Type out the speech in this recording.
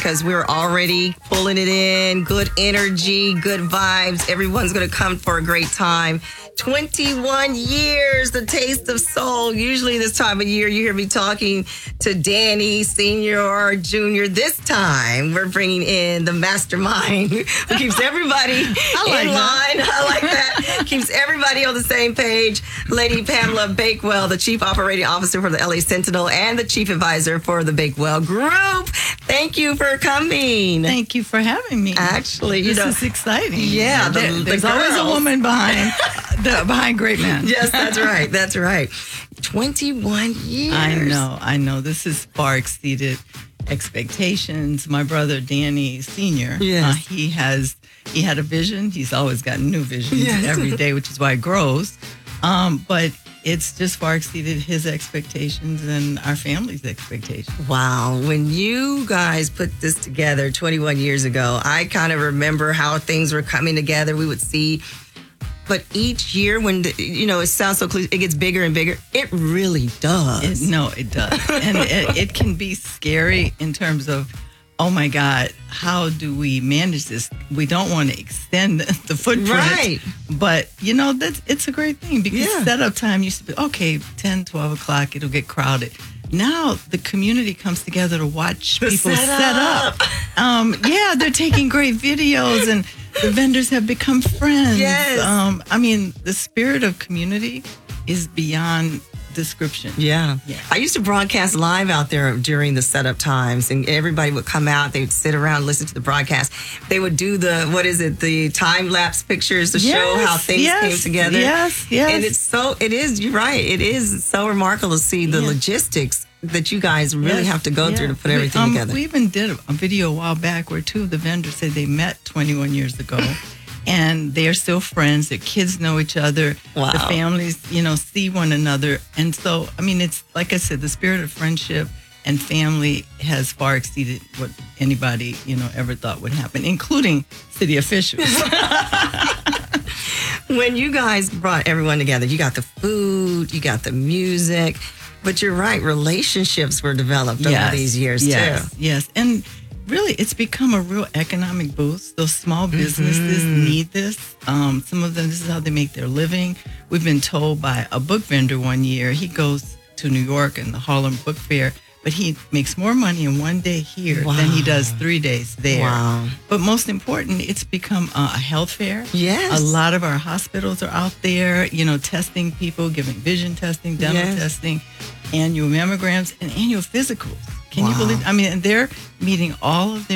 because we're already pulling it in. Good energy, good vibes. Everyone's going to come for a great time. 21 years, the taste of soul. Usually this time of year, you hear me talking to Danny, Senior or Junior. This time, we're bringing in the mastermind who keeps everybody in line. I like that. Keeps everybody on the same page. Lady Pamela Bakewell, the Chief Operating Officer for the LA Sentinel and the Chief Advisor for the Bakewell Group. Thank you for coming. Thank you for having me. Actually, this is exciting. Yeah, there's always a woman behind great men. Yes, that's right. That's right. 21 years. I know. This has far exceeded expectations. My brother Danny Senior, yes. He had a vision. He's always got new visions every day, which is why it grows. But it's just far exceeded his expectations and our family's expectations. Wow. When you guys put this together 21 years ago, I kind of remember how things were coming together. We would see, but each year when, it sounds so cliche, it gets bigger and bigger. It really does. It does. And it can be scary in terms of, oh my God, how do we manage this? We don't want to extend the footprint. Right. But, it's a great thing because setup time used to be, okay, 10, 12 o'clock, it'll get crowded. Now the community comes together to watch people set up. They're taking great videos and the vendors have become friends. Yes. The spirit of community is beyond description. Yeah. I used to broadcast live out there during the setup times, and everybody would come out. They would sit around, listen to the broadcast. They would do the time lapse pictures to show how things came together. Yes. And you're right. It is so remarkable to see the logistics that you guys really have to go through to put everything together. We even did a video a while back where two of the vendors said they met 21 years ago. And they are still friends. Their kids know each other. Wow. The families, see one another. And so, it's like I said, the spirit of friendship and family has far exceeded what anybody, ever thought would happen, including city officials. When you guys brought everyone together, you got the food, you got the music, but you're right, relationships were developed over these years too. Yes. And really, it's become a real economic boost. Those small businesses need this. Some of them, this is how they make their living. We've been told by a book vendor one year, he goes to New York and the Harlem Book Fair, but he makes more money in one day here than he does 3 days there. Wow. But most important, it's become a health fair. Yes. A lot of our hospitals are out there, testing people, giving vision testing, dental testing, annual mammograms, and annual physicals. Can you believe? And they're meeting all of their